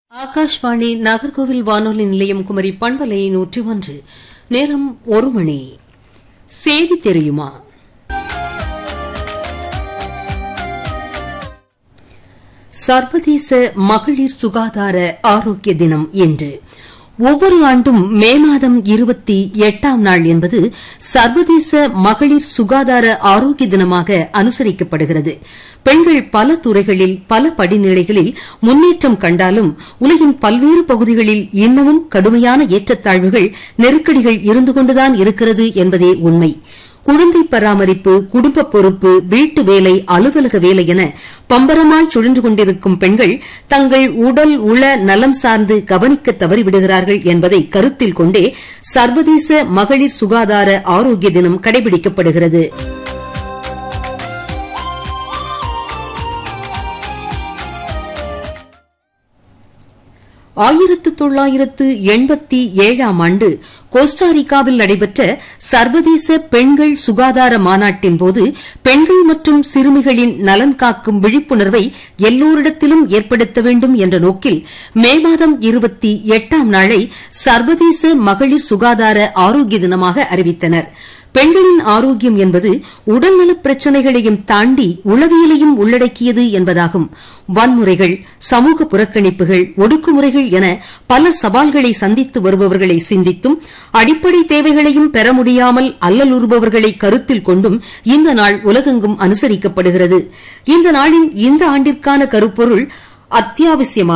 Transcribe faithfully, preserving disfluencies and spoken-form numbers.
ஆகாஷ்வாணி நாகர்கோவில் வானொலி நிலையம் குமரி பண்பலை நூற்றி ஒன்று. நேரம் ஒரு மணி. செய்தி தெரியுமா? சர்வதேச மகளிர் சுகாதார ஆரோக்கிய தினம் இன்று. ஒவ்வொரு ஆண்டும் மே மாதம் இருபத்தி எட்டாம் நாள் என்பது சர்வதேச மகளிர் சுகாதார ஆரோக்கிய தினமாக அனுசரிக்கப்படுகிறது. பெண்கள் பல துறைகளில் பல படிநிலைகளில் முன்னேற்றம் கண்டாலும் உலகின் பல்வேறு பகுதிகளில் இன்னமும் கடுமையான ஏற்றத்தாழ்வுகள், நெருக்கடிகள் இருந்து கொண்டுதான் இருக்கிறது என்பதே உண்மை. குழந்தை பராமரிப்பு, குடும்ப பொறுப்பு, வீட்டு வேலை, அலுவலக வேலை என பம்பரமாய் சுழன்று கொண்டிருக்கும் பெண்கள் தங்கள் உடல் உள நலம் சார்ந்து கவனிக்க தவறிவிடுகிறார்கள் என்பதை கருத்தில் கொண்டே சர்வதேச மகளிர் சுகாதார ஆரோக்கிய தினம் கடைபிடிக்கப்படுகிறது. ஆயிரத்து தொள்ளாயிரத்து எண்பத்தி ஏழாம் ஆண்டு கோஸ்டாரிக்காவில் நடைபெற்ற சர்வதேச பெண்கள் சுகாதார மாநாட்டின் போது பெண்கள் மற்றும் சிறுமிகளின் நலன் காக்கும் விழிப்புணர்வை எல்லோரிடத்திலும் ஏற்படுத்த வேண்டும் என்ற நோக்கில் மே மாதம் இருபத்தி எட்டாம் நாளை சர்வதேச மகளிர் சுகாதார ஆரோக்கிய தினமாக அறிவித்தனர். பெண்களின் ஆரோக்கியம் என்பது உடல்நலப் பிரச்சினைகளையும் தாண்டி உளவியலையும் உள்ளடக்கியது என்பதாகும். வன்முறைகள், சமூக புறக்கணிப்புகள், ஒடுக்குமுறைகள் என பல சவால்களை சந்தித்து வருபவர்களை சிந்தித்தும் அடிப்படை தேவைகளையும் பெற முடியாமல் அல்லலுறுபவர்களை கருத்தில் கொண்டும் இந்த நாள் உலகெங்கும் அனுசரிக்கப்படுகிறது. இந்த நாளின் இந்த ஆண்டிற்கான கருப்பொருள் அத்தியாவசியமான